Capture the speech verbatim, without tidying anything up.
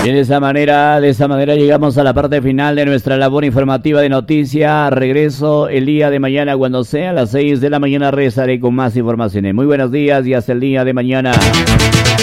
Y de esa manera, de esa manera llegamos a la parte final de nuestra labor informativa de noticias. Regreso el día de mañana cuando sea a las seis de la mañana. Regresaré con más informaciones. Muy buenos días y hasta el día de mañana.